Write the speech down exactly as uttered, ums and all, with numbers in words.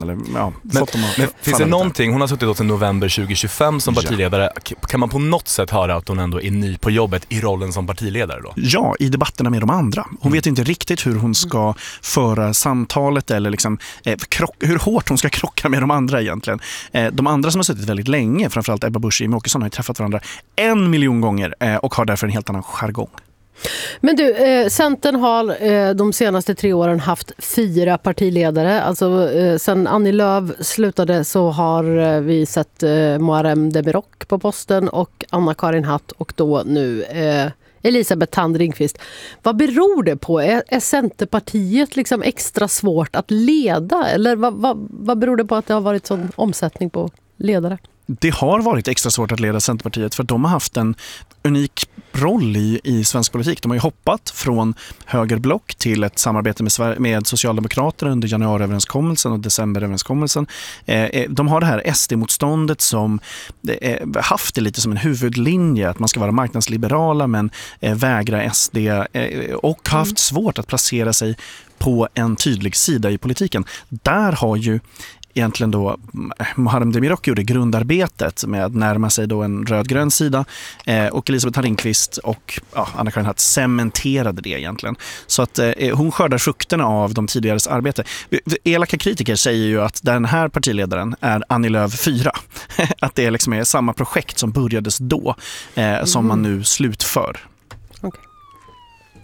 Eller, ja, men, men finns det någonting, hon har suttit sedan november tjugo tjugofem som partiledare, ja. Kan man på något sätt höra att hon ändå är ny på jobbet i rollen som partiledare då? Ja, i debatterna med de andra. Hon mm. vet inte riktigt hur hon ska föra samtalet eller liksom, eh, krock, hur hårt hon ska krocka med de andra egentligen. Eh, de andra som har suttit väldigt länge, framförallt Ebba Busch och Jimmie Åkesson, har ju träffat varandra en miljon gånger eh, och har därför en helt annan jargong. Men du, eh, Centern har eh, de senaste tre åren haft fyra partiledare. Alltså eh, sen Annie Lööf slutade så har eh, vi sett eh, Muharrem Demirok på posten och Anna-Karin Hatt och då nu eh, Elisabeth Thand Ringqvist. Vad beror det på? Är, är Centerpartiet liksom extra svårt att leda? Eller vad, vad, vad beror det på att det har varit sån omsättning på ledare? Det har varit extra svårt att leda Centerpartiet för de har haft en unik roll i, i svensk politik. De har ju hoppat från högerblock till ett samarbete med, Sver- med Socialdemokraterna under januariöverenskommelsen och decemberöverenskommelsen. Eh, de har det här S D-motståndet som eh, haft det lite som en huvudlinje, att man ska vara marknadsliberala men eh, vägra S D eh, och haft mm. svårt att placera sig på en tydlig sida i politiken. Där har ju egentligen då Muharrem Demirok gjorde grundarbetet med att närma sig då en rödgrön sida eh, och Elisabeth Thand Ringqvist och ja, Anna-Karin Hatt cementerade det egentligen. Så att eh, hon skördar frukterna av de tidigares arbete. Elaka kritiker säger ju att den här partiledaren är Annie Lööf fyra. Att det liksom är samma projekt som börjades då eh, som mm. man nu slutför. Okej.